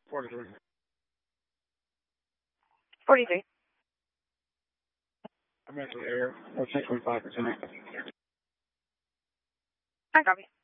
43. 43. I'm actually air. That's 6.5%. I copy.